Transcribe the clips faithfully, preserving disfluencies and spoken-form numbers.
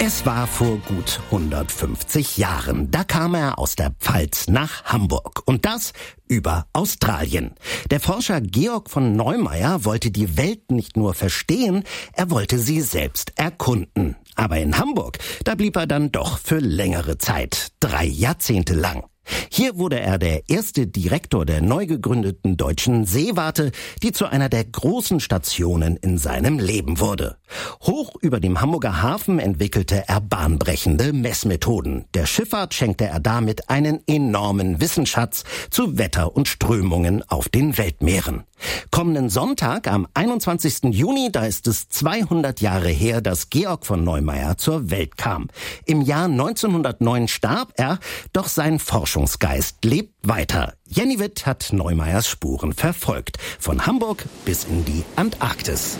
Es war vor gut hundertfünfzig Jahren. Da kam er aus der Pfalz nach Hamburg. Und das über Australien. Der Forscher Georg von Neumayer wollte die Welt nicht nur verstehen, er wollte sie selbst erkunden. Aber in Hamburg, da blieb er dann doch für längere Zeit, drei Jahrzehnte lang. Hier wurde er der erste Direktor der neu gegründeten Deutschen Seewarte, die zu einer der großen Stationen in seinem Leben wurde. Hoch über dem Hamburger Hafen entwickelte er bahnbrechende Messmethoden. Der Schifffahrt schenkte er damit einen enormen Wissensschatz zu Wetter und Strömungen auf den Weltmeeren. Kommenden Sonntag, am einundzwanzigsten Juni, da ist es zweihundert Jahre her, dass Georg von Neumayer zur Welt kam. Im Jahr neunzehnhundertneun starb er, doch sein Forschungsgeist lebt weiter. Jenny Witt hat Neumeyers Spuren verfolgt, von Hamburg bis in die Antarktis.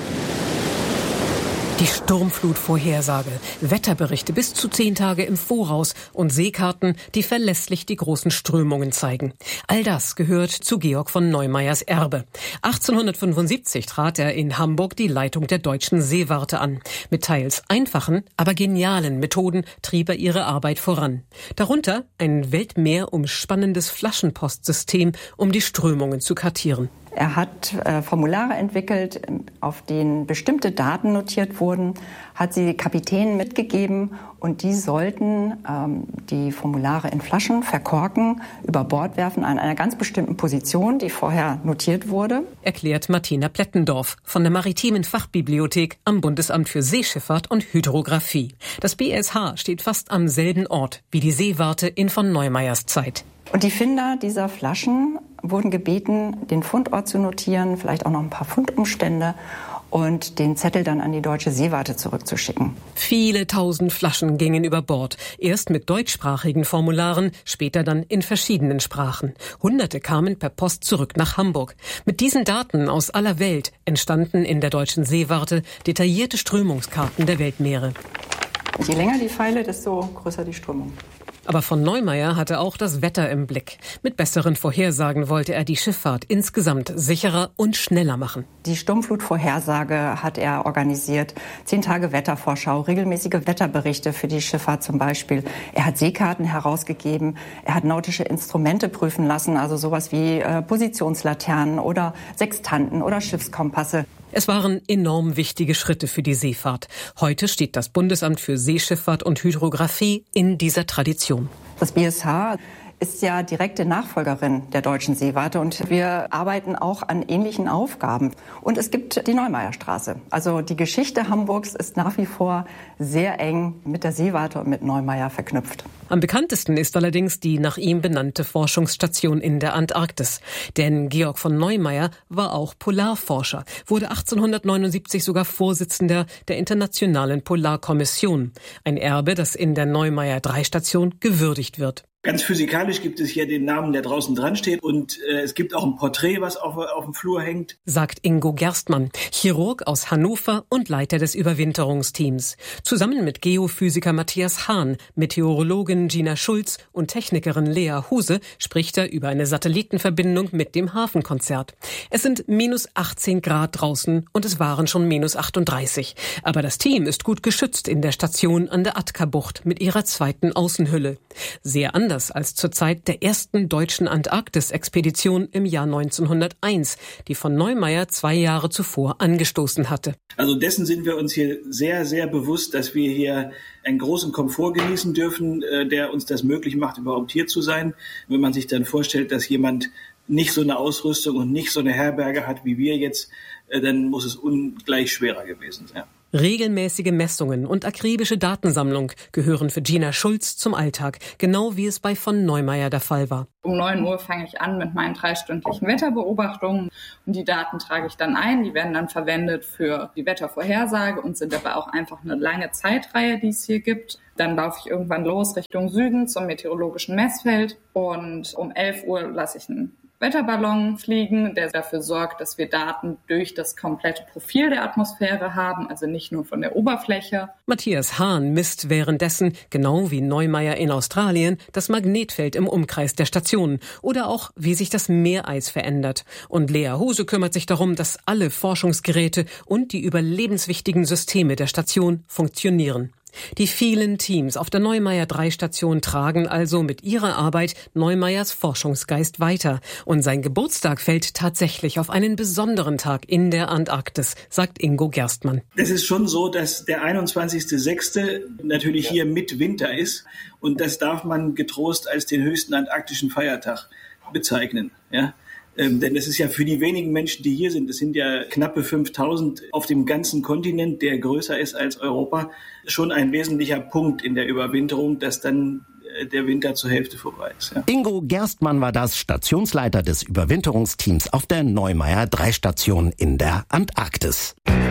Die Sturmflutvorhersage, Wetterberichte bis zu zehn Tage im Voraus und Seekarten, die verlässlich die großen Strömungen zeigen. All das gehört zu Georg von Neumeyers Erbe. achtzehnhundertfünfundsiebzig trat er in Hamburg die Leitung der Deutschen Seewarte an. Mit teils einfachen, aber genialen Methoden trieb er ihre Arbeit voran. Darunter ein weltmeerumspannendes Flaschenpostsystem, um die Strömungen zu kartieren. Er hat äh, Formulare entwickelt, auf denen bestimmte Daten notiert wurden, hat sie Kapitänen mitgegeben und die sollten ähm, die Formulare in Flaschen verkorken, über Bord werfen an einer ganz bestimmten Position, die vorher notiert wurde. Erklärt Martina Plettendorf von der Maritimen Fachbibliothek am Bundesamt für Seeschifffahrt und Hydrographie. Das B S H steht fast am selben Ort wie die Seewarte in von Neumeyers Zeit. Und die Finder dieser Flaschen wurden gebeten, den Fundort zu notieren, vielleicht auch noch ein paar Fundumstände und den Zettel dann an die Deutsche Seewarte zurückzuschicken. Viele tausend Flaschen gingen über Bord. Erst mit deutschsprachigen Formularen, später dann in verschiedenen Sprachen. Hunderte kamen per Post zurück nach Hamburg. Mit diesen Daten aus aller Welt entstanden in der Deutschen Seewarte detaillierte Strömungskarten der Weltmeere. Je länger die Pfeile, desto größer die Strömung. Aber von Neumayer hatte auch das Wetter im Blick. Mit besseren Vorhersagen wollte er die Schifffahrt insgesamt sicherer und schneller machen. Die Sturmflutvorhersage hat er organisiert. Zehn Tage Wettervorschau, regelmäßige Wetterberichte für die Schifffahrt zum Beispiel. Er hat Seekarten herausgegeben. Er hat nautische Instrumente prüfen lassen, also sowas wie äh, Positionslaternen oder Sextanten oder Schiffskompasse. Es waren enorm wichtige Schritte für die Seefahrt. Heute steht das Bundesamt für Seeschifffahrt und Hydrographie in dieser Tradition. Das B S H ist ja direkte Nachfolgerin der Deutschen Seewarte und wir arbeiten auch an ähnlichen Aufgaben. Und es gibt die Neumeyerstraße. Also die Geschichte Hamburgs ist nach wie vor sehr eng mit der Seewarte und mit Neumayer verknüpft. Am bekanntesten ist allerdings die nach ihm benannte Forschungsstation in der Antarktis. Denn Georg von Neumayer war auch Polarforscher, wurde achtzehnhundertneunundsiebzig sogar Vorsitzender der Internationalen Polarkommission. Ein Erbe, das in der Neumayer drei Station gewürdigt wird. Ganz physikalisch gibt es hier den Namen, der draußen dran steht. Und äh, es gibt auch ein Porträt, was auf, auf dem Flur hängt. Sagt Ingo Gerstmann, Chirurg aus Hannover und Leiter des Überwinterungsteams. Zusammen mit Geophysiker Matthias Hahn, Meteorologin Gina Schulz und Technikerin Lea Huse spricht er über eine Satellitenverbindung mit dem Hafenkonzert. Es sind minus achtzehn Grad draußen und es waren schon minus achtunddreißig. Aber das Team ist gut geschützt in der Station an der Atka-Bucht mit ihrer zweiten Außenhülle. Sehr anders als zur Zeit der ersten deutschen Antarktis-Expedition im Jahr neunzehnhunderteins, die von Neumayer zwei Jahre zuvor angestoßen hatte. Also dessen sind wir uns hier sehr, sehr bewusst, dass wir hier einen großen Komfort genießen dürfen, der uns das möglich macht, überhaupt hier zu sein. Wenn man sich dann vorstellt, dass jemand nicht so eine Ausrüstung und nicht so eine Herberge hat wie wir jetzt, dann muss es ungleich schwerer gewesen sein. Regelmäßige Messungen und akribische Datensammlung gehören für Gina Schulz zum Alltag, genau wie es bei von Neumayer der Fall war. Um neun Uhr fange ich an mit meinen dreistündlichen Wetterbeobachtungen und die Daten trage ich dann ein. Die werden dann verwendet für die Wettervorhersage und sind aber auch einfach eine lange Zeitreihe, die es hier gibt. Dann laufe ich irgendwann los Richtung Süden zum meteorologischen Messfeld und um elf Uhr lasse ich einen Wetterballon fliegen, der dafür sorgt, dass wir Daten durch das komplette Profil der Atmosphäre haben, also nicht nur von der Oberfläche. Matthias Hahn misst währenddessen, genau wie Neumayer in Australien, das Magnetfeld im Umkreis der Station oder auch, wie sich das Meereis verändert. Und Lea Huse kümmert sich darum, dass alle Forschungsgeräte und die überlebenswichtigen Systeme der Station funktionieren. Die vielen Teams auf der Neumeier drei Station tragen also mit ihrer Arbeit Neumeiers Forschungsgeist weiter. Und sein Geburtstag fällt tatsächlich auf einen besonderen Tag in der Antarktis, sagt Ingo Gerstmann. Es ist schon so, dass der einundzwanzigster sechste natürlich hier mit Winter ist. Und das darf man getrost als den höchsten antarktischen Feiertag bezeichnen. Ja? Ähm, denn es ist ja für die wenigen Menschen, die hier sind, es sind ja knappe fünftausend auf dem ganzen Kontinent, der größer ist als Europa, schon ein wesentlicher Punkt in der Überwinterung, dass dann äh, der Winter zur Hälfte vorbei ist. Ja. Ingo Gerstmann war das, Stationsleiter des Überwinterungsteams auf der Neumeier drei Station in der Antarktis.